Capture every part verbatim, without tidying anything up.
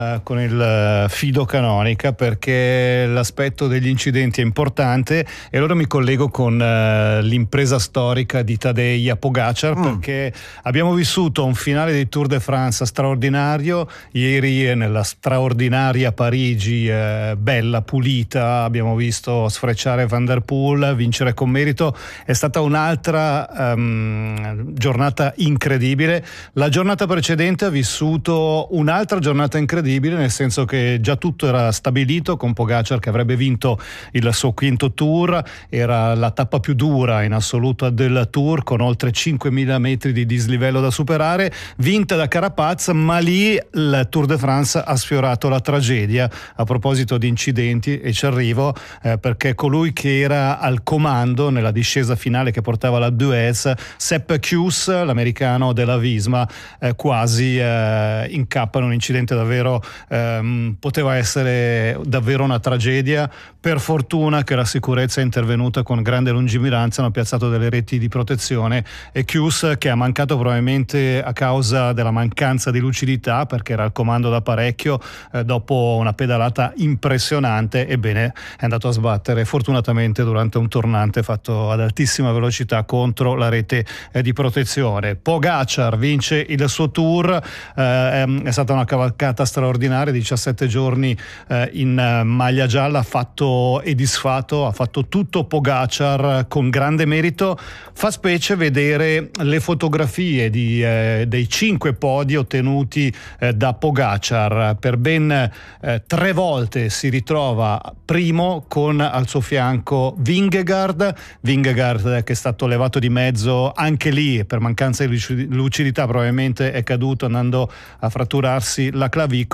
con il Fido Canonica, perché l'aspetto degli incidenti è importante, e allora mi collego con uh, l'impresa storica di Tadej Pogačar, mm. perché abbiamo vissuto un finale di Tour de France straordinario ieri nella straordinaria Parigi, eh, bella, pulita. Abbiamo visto sfrecciare Van der Poel, vincere con merito. È stata un'altra um, giornata incredibile. La giornata precedente ha vissuto un'altra giornata incredibile, nel senso che già tutto era stabilito con Pogačar che avrebbe vinto il suo quinto Tour. Era la tappa più dura in assoluto del Tour, con oltre cinquemila metri di dislivello da superare, vinta da Carapaz, ma lì il Tour de France ha sfiorato la tragedia. A proposito di incidenti, e ci arrivo, eh, perché colui che era al comando nella discesa finale che portava la Duez, Sepp Kuss, l'americano della Visma, eh, quasi eh, incappa in un incidente davvero Ehm, poteva essere davvero una tragedia. Per fortuna che la sicurezza è intervenuta con grande lungimiranza, hanno piazzato delle reti di protezione, e Kuss, che ha mancato probabilmente a causa della mancanza di lucidità, perché era al comando da parecchio, eh, dopo una pedalata impressionante, ebbene è andato a sbattere fortunatamente durante un tornante fatto ad altissima velocità contro la rete eh, di protezione. Pogačar vince il suo Tour, eh, è stata una cavalcata straordinaria, diciassette giorni eh, in uh, maglia gialla, ha fatto e disfatto, ha fatto tutto Pogačar con grande merito. Fa specie vedere le fotografie di, eh, dei cinque podi ottenuti eh, da Pogačar. Per ben eh, tre volte si ritrova primo, con al suo fianco Vingegaard, Vingegaard che è stato levato di mezzo anche lì per mancanza di lucidità, probabilmente è caduto andando a fratturarsi la clavicola.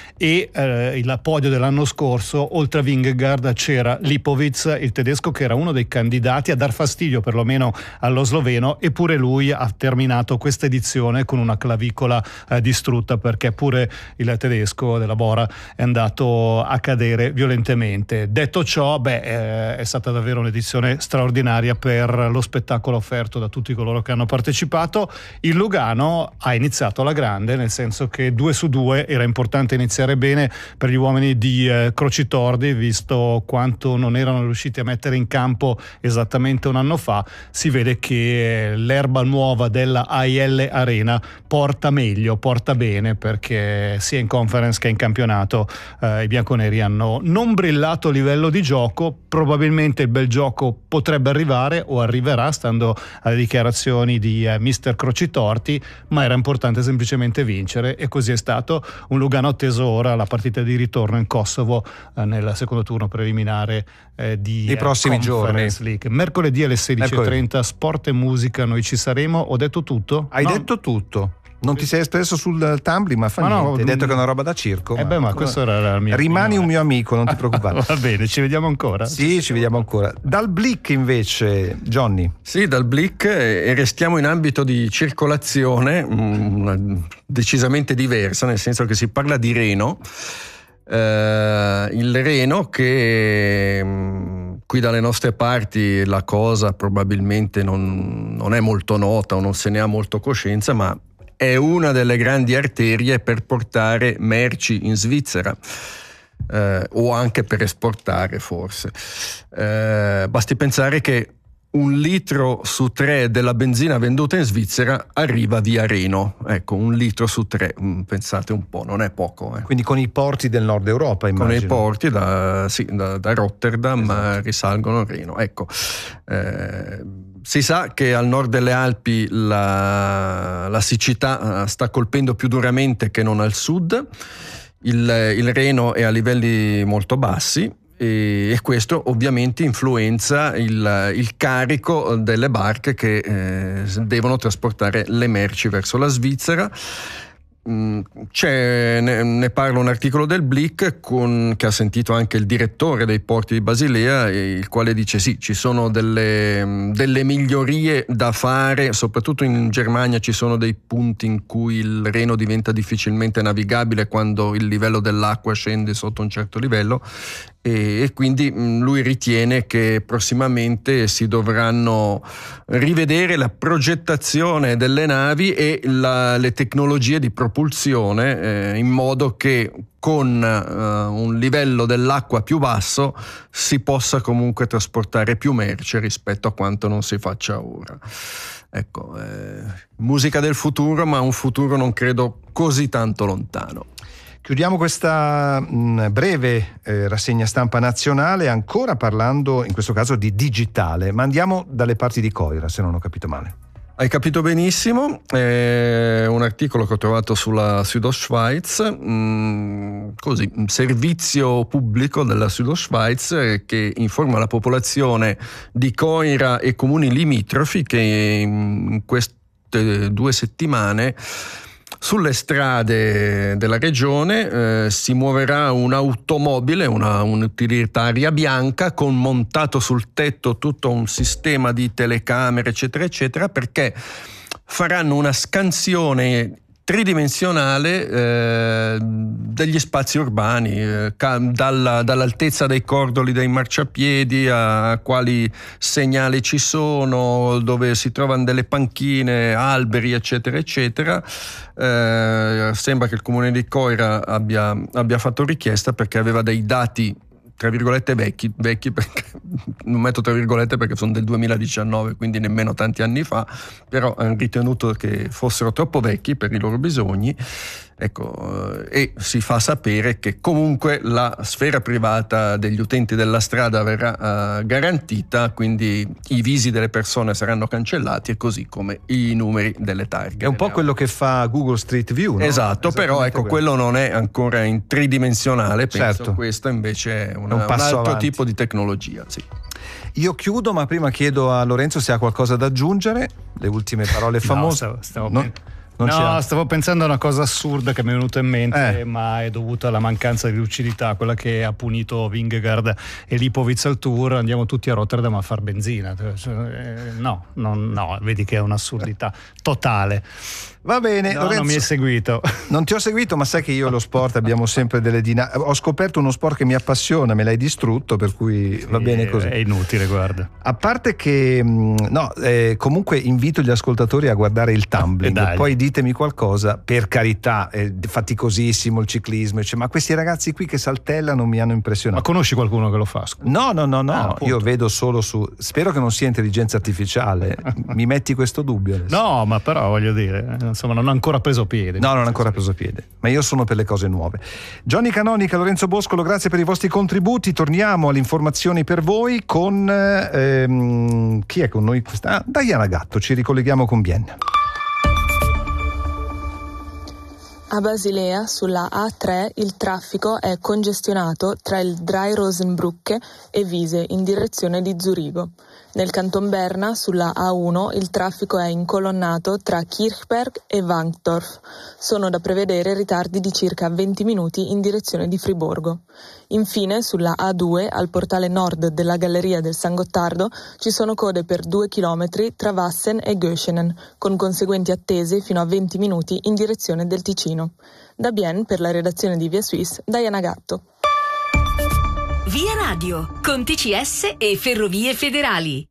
E eh, il podio dell'anno scorso, oltre a Vingegaard, c'era Lipovic, il tedesco, che era uno dei candidati a dar fastidio perlomeno allo sloveno, eppure lui ha terminato questa edizione con una clavicola eh, distrutta, perché pure il tedesco della Bora è andato a cadere violentemente. Detto ciò, beh, eh, è stata davvero un'edizione straordinaria per lo spettacolo offerto da tutti coloro che hanno partecipato. Il Lugano ha iniziato alla grande, nel senso che due su due era importante iniziare bene per gli uomini di eh, Crocitordi, visto quanto non erano riusciti a mettere in campo esattamente un anno fa. Si vede che l'erba nuova della A I L Arena porta meglio, porta bene, perché sia in conference che in campionato eh, i bianconeri hanno non brillato a livello di gioco. Probabilmente il bel gioco potrebbe arrivare o arriverà, stando alle dichiarazioni di eh, mister Crocitorti, ma era importante semplicemente vincere, e così è stato. Un Lugano atteso ora alla partita di ritorno in Kosovo eh, nel secondo turno preliminare eh, di i prossimi giorni League. Mercoledì alle sedici e trenta, Sport e Musica, noi ci saremo. Ho detto tutto? Hai no. detto tutto. Non ti sei espresso sul tumbling, ma fa ma niente. No, hai detto che è una roba da circo. Eh ma, beh, ma questo era la mia Rimani opinione. Un mio amico, non ti preoccupare. Va bene, ci vediamo ancora? Sì, ci vediamo ancora. Dal Blick invece, Johnny. Sì, dal Blick, e restiamo in ambito di circolazione mh, decisamente diversa, nel senso che si parla di Reno. Uh, il Reno che mh, qui dalle nostre parti la cosa probabilmente non, non è molto nota o non se ne ha molto coscienza, ma è una delle grandi arterie per portare merci in Svizzera. Eh, o anche per esportare forse. Eh, basti pensare che un litro su tre della benzina venduta in Svizzera arriva via Reno. Ecco, un litro su tre, pensate un po', non è poco. Eh. Quindi con i porti del nord Europa, immagino. Con i porti da, sì, da, da Rotterdam, esatto, risalgono a Reno. Ecco, eh, si sa che al nord delle Alpi la, la siccità sta colpendo più duramente che non al sud. Il, il Reno è a livelli molto bassi, e questo ovviamente influenza il, il carico delle barche che eh, devono trasportare le merci verso la Svizzera. C'è, ne, ne parla un articolo del Blick con, che ha sentito anche il direttore dei porti di Basilea, il quale dice sì, ci sono delle, delle migliorie da fare, soprattutto in Germania ci sono dei punti in cui il Reno diventa difficilmente navigabile quando il livello dell'acqua scende sotto un certo livello, e, e quindi mh, lui ritiene che prossimamente si dovranno rivedere la progettazione delle navi e la, le tecnologie di propulsione eh, in modo che con uh, un livello dell'acqua più basso si possa comunque trasportare più merce rispetto a quanto non si faccia ora. Ecco, eh, musica del futuro, ma un futuro non credo così tanto lontano. Chiudiamo questa mh, breve eh, rassegna stampa nazionale ancora parlando in questo caso di digitale, ma andiamo dalle parti di Coira, se non ho capito male. Hai capito benissimo, è un articolo che ho trovato sulla Südostschweiz, mh, così, un servizio pubblico della Südostschweiz eh, che informa la popolazione di Coira e comuni limitrofi che in queste due settimane sulle strade della regione eh, si muoverà un'automobile, una, un'utilitaria bianca con montato sul tetto tutto un sistema di telecamere eccetera eccetera, perché faranno una scansione tridimensionale eh, degli spazi urbani, eh, ca- dalla, dall'altezza dei cordoli dei marciapiedi a quali segnali ci sono, dove si trovano delle panchine, alberi eccetera eccetera. Eh, sembra che il comune di Coira abbia, abbia fatto richiesta perché aveva dei dati tra virgolette vecchi, vecchi perché non metto tra virgolette perché sono del duemiladiciannove, quindi nemmeno tanti anni fa, però hanno ritenuto che fossero troppo vecchi per i loro bisogni, ecco, e si fa sapere che comunque la sfera privata degli utenti della strada verrà uh, garantita, quindi i visi delle persone saranno cancellati e così come i numeri delle targhe. È un po' quello che fa Google Street View, no? Esatto, però ecco, quello. quello non è ancora in tridimensionale, penso. Certo. Questo invece è, una, un, un altro avanti. tipo di tecnologia, sì. Io chiudo, ma prima chiedo a Lorenzo se ha qualcosa da aggiungere, le ultime parole famose. No, stavo, stavo no? Non no, stavo pensando a una cosa assurda che mi è venuta in mente, eh. ma è dovuta alla mancanza di lucidità, quella che ha punito Vingegaard e Lipovic al Tour. Andiamo tutti a Rotterdam a far benzina. No, no, no, vedi che è un'assurdità totale. Va bene, no, Lorenzo, non mi hai seguito. Non ti ho seguito, ma sai che io e lo sport abbiamo sempre delle dinamiche. Ho scoperto uno sport che mi appassiona, me l'hai distrutto, per cui sì, va bene così. È inutile, guarda. A parte che, no, eh, comunque invito gli ascoltatori a guardare il tumbling. Poi ditemi qualcosa, per carità, è faticosissimo il ciclismo, cioè, ma questi ragazzi qui che saltellano mi hanno impressionato. Ma conosci qualcuno che lo fa? No, no, no, no. Ah, io vedo solo su. Spero che non sia intelligenza artificiale. Mi metti questo dubbio adesso. No, ma però voglio dire. Insomma, non ha ancora preso piede. No, non ha ancora preso piede, ma io sono per le cose nuove. Johnny Canonica, Lorenzo Boscolo, grazie per i vostri contributi. Torniamo alle informazioni per voi con ehm, chi è con noi questa? Ah, Diana Gatto, ci ricolleghiamo con Vienna. A Basilea, sulla A tre, il traffico è congestionato tra il Drei-Rosenbrücke e Wiese in direzione di Zurigo. Nel canton Berna, sulla A uno, il traffico è incolonnato tra Kirchberg e Wankdorf. Sono da prevedere ritardi di circa venti minuti in direzione di Friburgo. Infine, sulla A due, al portale nord della Galleria del San Gottardo, ci sono code per due chilometri tra Wassen e Göschenen, con conseguenti attese fino a venti minuti in direzione del Ticino. Da Bienne, per la redazione di Via Suisse, Diana Gatto. Via Radio, con T C S e Ferrovie Federali.